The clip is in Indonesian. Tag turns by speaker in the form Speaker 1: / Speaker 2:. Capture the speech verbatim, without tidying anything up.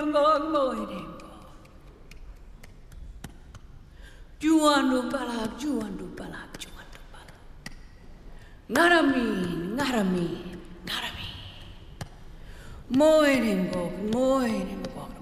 Speaker 1: gog moirem gog. Juandu balak, juandu balak, juandu balak. Ngaramin, ngaramin, ngaramin. Moirem gog, moirem gog.